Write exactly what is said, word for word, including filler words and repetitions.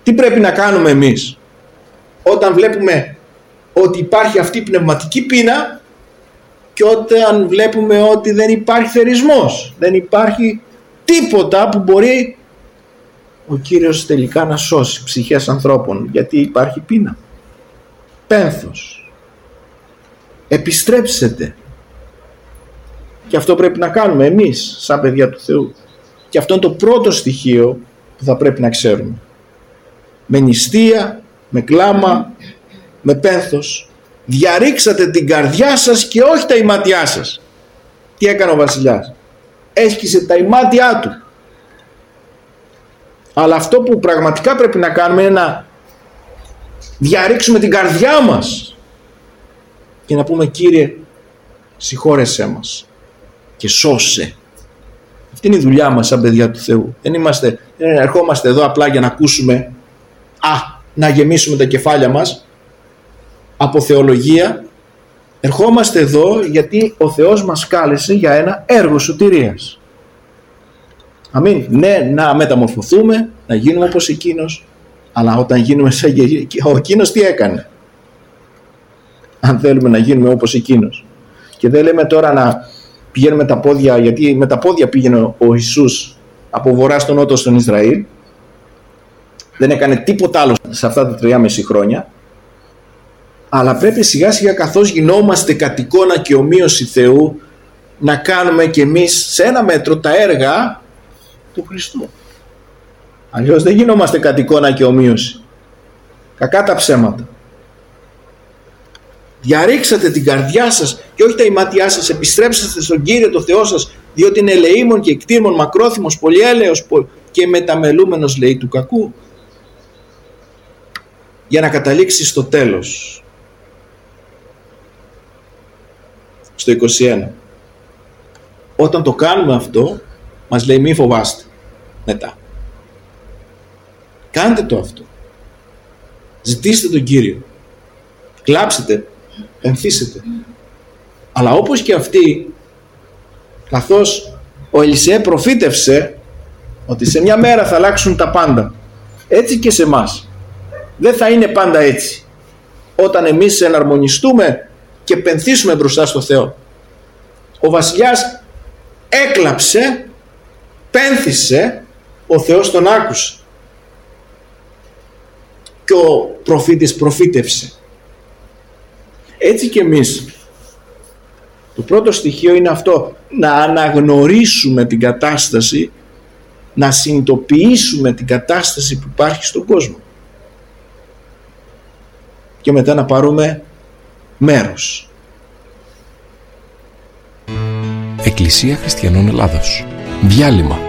Τι πρέπει να κάνουμε εμείς όταν βλέπουμε ότι υπάρχει αυτή η πνευματική πείνα και όταν βλέπουμε ότι δεν υπάρχει θερισμός, δεν υπάρχει τίποτα που μπορεί ο Κύριος τελικά να σώσει ψυχές ανθρώπων, γιατί υπάρχει πείνα, πένθος. Επιστρέψετε. Και αυτό πρέπει να κάνουμε εμείς σαν παιδιά του Θεού. Και αυτό είναι το πρώτο στοιχείο που θα πρέπει να ξέρουμε. Με νηστεία, με κλάμα, με πένθος, διαρρήξατε την καρδιά σας και όχι τα ημάτια σας. Τι έκανε ο βασιλιάς? Έσκησε τα ημάτια του. Αλλά αυτό που πραγματικά πρέπει να κάνουμε είναι να διαρρήξουμε την καρδιά μας και να πούμε, Κύριε, συγχώρεσέ μας και σώσε. Αυτή είναι η δουλειά μας σαν παιδιά του Θεού. Δεν είμαστε, δεν ερχόμαστε εδώ απλά για να ακούσουμε, α, να γεμίσουμε τα κεφάλια μας από θεολογία. Ερχόμαστε εδώ γιατί ο Θεός μας κάλεσε για ένα έργο σωτηρίας. Αμήν. Ναι, να μεταμορφωθούμε, να γίνουμε όπως εκείνος, αλλά όταν γίνουμε σαν ο εκείνος τι έκανε? Αν θέλουμε να γίνουμε όπως εκείνος. Και δεν λέμε τώρα να πηγαίνουμε τα πόδια, γιατί με τα πόδια πήγαινε ο Ιησούς από βορρά στον νότο στον Ισραήλ. Δεν έκανε τίποτα άλλο σε αυτά τα τρία μισή χρόνια. Αλλά πρέπει σιγά σιγά, καθώς γινόμαστε κατ' εικόνα και ομοίωση Θεού, να κάνουμε κι εμείς σε ένα μέτρο τα έργα του Χριστού. Αλλιώς δεν γινόμαστε κατ' εικόνα και ομοίωση. Κακά τα ψέματα. Διαρρήξατε την καρδιά σας και όχι τα ημάτια σας, επιστρέψατε στον Κύριο το Θεό σας, διότι είναι ελεήμων και εκτίμων, μακρόθυμος, πολυέλεος και μεταμελούμενος, λέει, του κακού, για να καταλήξει στο τέλος. Στο είκοσι ένα. Όταν το κάνουμε αυτό, μας λέει, μη φοβάστε μετά. Κάντε το αυτό. Ζητήστε τον Κύριο. Κλάψετε. Ενθύσετε. Αλλά όπως και αυτοί, καθώς ο Ελισέ προφήτευσε ότι σε μια μέρα θα αλλάξουν τα πάντα, έτσι και σε εμάς δεν θα είναι πάντα έτσι. Όταν εμείς εναρμονιστούμε και πενθήσουμε μπροστά στο Θεό. Ο βασιλιάς έκλαψε, πένθησε, ο Θεός τον άκουσε και ο προφήτης προφήτευσε. Έτσι και εμείς. Το πρώτο στοιχείο είναι αυτό, να αναγνωρίσουμε την κατάσταση, να συνειδητοποιήσουμε την κατάσταση που υπάρχει στον κόσμο και μετά να πάρουμε μέρος. Εκκλησία Χριστιανών Ελλάδος. Διάλειμμα.